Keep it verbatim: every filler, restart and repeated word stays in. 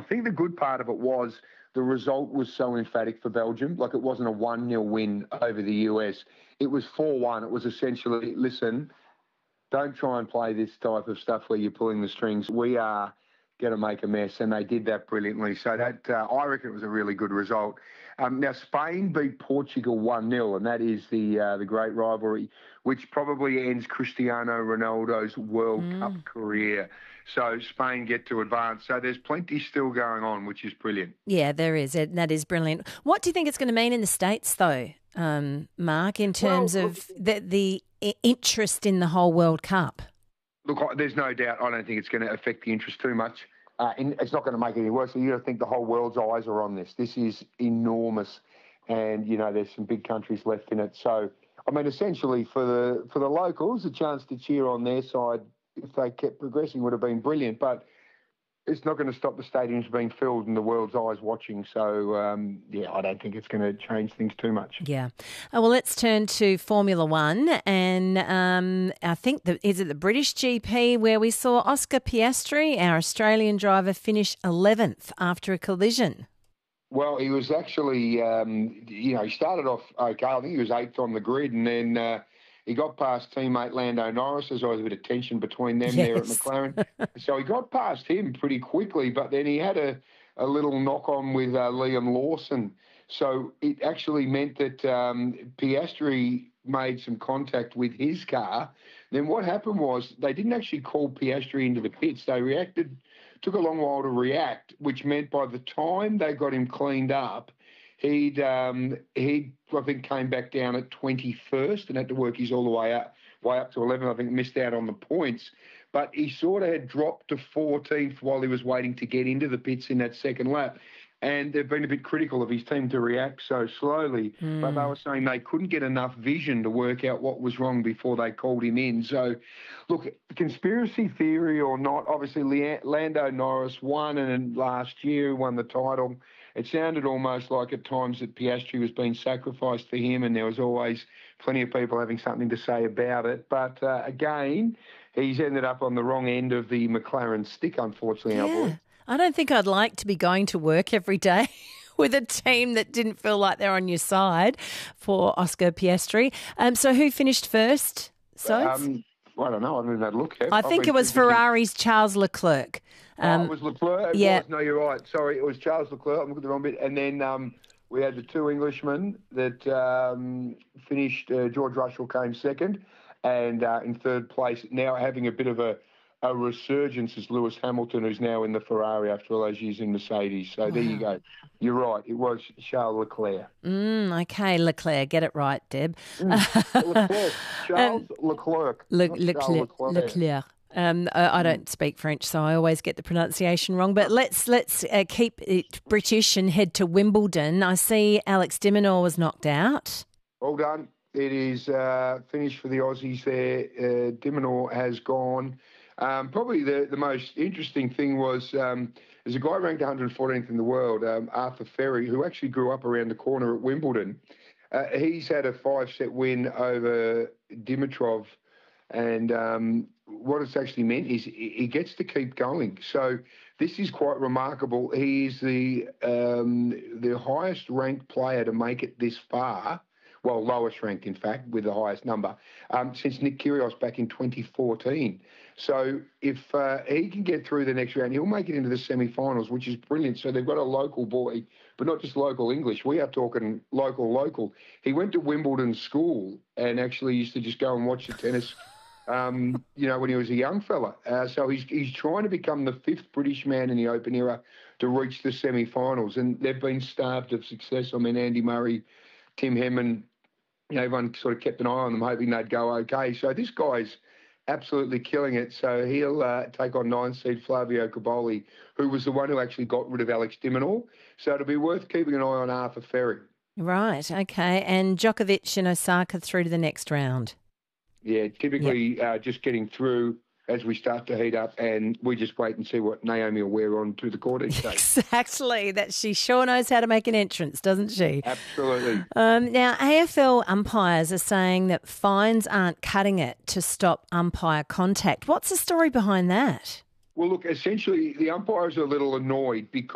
think the good part of it was the result was so emphatic for Belgium. Like, it wasn't a one nil win over the U S. It was four one. It was essentially, listen, don't try and play this type of stuff where you're pulling the strings. We are going to make a mess, and they did that brilliantly. So that uh, I reckon it was a really good result. Um, now, Spain beat Portugal one nil, and that is the uh, the great rivalry, which probably ends Cristiano Ronaldo's World Mm. Cup career. So Spain get to advance. So there's plenty still going on, which is brilliant. Yeah, there is. That is brilliant. What do you think it's going to mean in the States, though, um, Mark, in terms Well, of the, the interest in the whole World Cup? Look, there's no doubt. I don't think it's going to affect the interest too much. Uh, and it's not going to make it any worse. So you got to think the whole world's eyes are on this. This is enormous, and you know there's some big countries left in it. So I mean, essentially for the for the locals, a chance to cheer on their side if they kept progressing would have been brilliant. But it's not going to stop the stadiums being filled and the world's eyes watching. So, um, yeah, I don't think it's going to change things too much. Yeah. Oh, well, let's turn to Formula One. And um, I think, the, is it the British G P where we saw Oscar Piastri, our Australian driver, finish eleventh after a collision? Well, he was actually, um, you know, he started off okay. I think he was eighth on the grid, and then uh, he got past teammate Lando Norris. There's always a bit of tension between them Yes. there at McLaren. So he got past him pretty quickly, but then he had a, a little knock-on with uh, Liam Lawson. So it actually meant that um, Piastri made some contact with his car. Then what happened was they didn't actually call Piastri into the pits. They reacted, took a long while to react, which meant by the time they got him cleaned up, he'd, um, he I think, came back down at twenty-first and had to work his all the way up, way up to eleventh. I think missed out on the points. But he sort of had dropped to fourteenth while he was waiting to get into the pits in that second lap. And they've been a bit critical of his team to react so slowly. Mm. But they were saying they couldn't get enough vision to work out what was wrong before they called him in. So, look, conspiracy theory or not, obviously Lando Norris won, and last year won the title. It sounded almost like at times that Piastri was being sacrificed for him, and there was always plenty of people having something to say about it. But, uh, again, he's ended up on the wrong end of the McLaren stick, unfortunately, yeah. our boy. I don't think I'd like to be going to work every day with a team that didn't feel like they're on your side for Oscar Piastri. Um, so who finished first? So um, I don't know. I haven't even had a look yet. I think it was Ferrari's Charles Leclerc. Um, oh, it was Leclerc? It yeah. was. No, you're right. Sorry, it was Charles Leclerc. I'm looking at the wrong bit. And then um, we had the two Englishmen that um, finished. Uh, George Russell came second, and uh, in third place, now having a bit of a A resurgence is Lewis Hamilton, who's now in the Ferrari after all those years in Mercedes. So wow. There you go. You're right. It was Charles Leclerc. Mm, okay, Leclerc. Get it right, Deb. Mm, Leclerc. Charles um, Leclerc. Le- Leclerc. Leclerc. Leclerc. Um, I, I don't speak French, so I always get the pronunciation wrong. But let's let's uh, keep it British and head to Wimbledon. I see Alex de Minaur was knocked out. Well done. It is uh, finished for the Aussies there. Uh, de Minaur has gone. Um, probably the, the most interesting thing was um, there's a guy ranked one hundred fourteenth in the world, um, Arthur Ferry, who actually grew up around the corner at Wimbledon. Uh, he's had a five-set win over Dimitrov, and um, what it's actually meant is he gets to keep going. So this is quite remarkable. He is the um, the highest-ranked player to make it this far. Well, lowest ranked, in fact, with the highest number, um, since Nick Kyrgios back in twenty fourteen. So if uh, he can get through the next round, he'll make it into the semi-finals, which is brilliant. So they've got a local boy, but not just local English. We are talking local, local. He went to Wimbledon school and actually used to just go and watch the tennis, um, you know, when he was a young fella. Uh, so he's he's trying to become the fifth British man in the Open era to reach the semi-finals. And they've been starved of success. I mean, Andy Murray, Tim Henman, you know, everyone sort of kept an eye on them, hoping they'd go okay. So this guy's absolutely killing it. So he'll uh, take on nine-seed Flavio Cobolli, who was the one who actually got rid of Alex de Minaur. So it'll be worth keeping an eye on Arthur Ferry. Right, okay. And Djokovic and Osaka through to the next round. Yeah, typically yep. uh, just getting through as we start to heat up, and we just wait and see what Naomi will wear on to the court each day. Exactly. That she sure knows how to make an entrance, doesn't she? Absolutely. Um, now, A F L umpires are saying that fines aren't cutting it to stop umpire contact. What's the story behind that? Well, look, essentially the umpires are a little annoyed because